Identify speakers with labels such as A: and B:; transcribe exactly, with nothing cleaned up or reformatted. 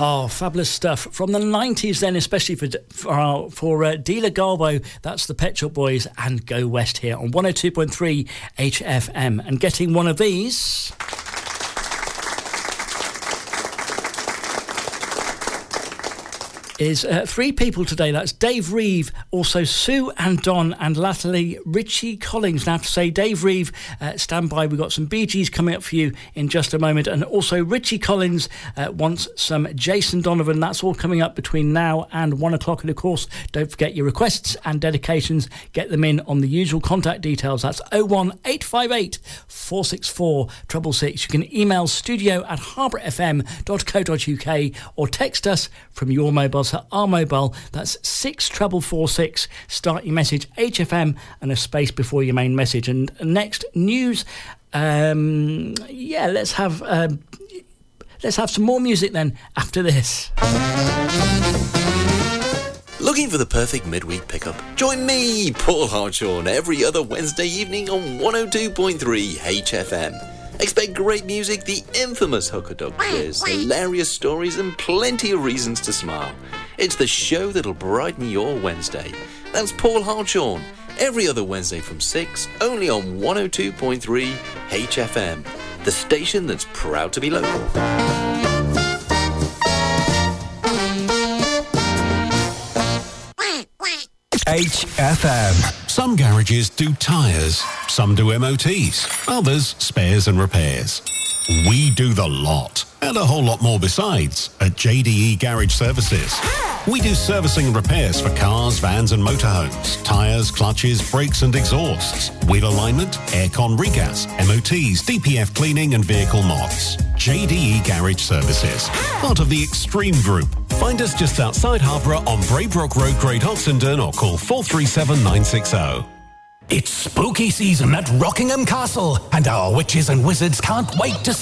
A: Oh, fabulous stuff from the nineties then, especially for for, for uh, Dealer Garbo. That's the Pet Shop Boys and Go West here on one oh two point three H F M. And getting one of these... is uh, three people today. That's Dave Reeve, also Sue and Don, and latterly Richie Collins. Now, I have to say, Dave Reeve, uh, stand by. We've got some Bee Gees coming up for you in just a moment. And also Richie Collins uh, wants some Jason Donovan. That's all coming up between now and one o'clock. And of course, don't forget your requests and dedications. Get them in on the usual contact details. That's oh one eight five eight, four six four, six six six. You can email studio at harbour f m dot co dot u k or text us from your mobile. So our mobile, that's six four four six. Start your message H F M and a space before your main message. And next news, um, yeah, let's have uh, let's have some more music then after this.
B: Looking for the perfect midweek pickup? Join me, Paul Hartshorn, every other Wednesday evening on one oh two point three H F M. Expect great music, the infamous hooker dog quiz, hilarious stories and plenty of reasons to smile. It's the show that'll brighten your Wednesday. That's Paul Hartshorn, every other Wednesday from six, only on one oh two point three H F M, the station that's proud to be local.
C: H F M. Some garages do tyres, some do M O Ts, others spares and repairs. We do the lot, and a whole lot more besides, at J D E Garage Services. We do servicing and repairs for cars, vans and motorhomes, tyres, clutches, brakes and exhausts, wheel alignment, aircon regas, M O Ts, D P F cleaning and vehicle mods. J D E Garage Services, part of the Extreme Group. Find us just outside Harborough on Braybrook Road, Great Oxenden, or call four three seven nine six oh.
D: It's spooky season at Rockingham Castle, and our witches and wizards can't wait to see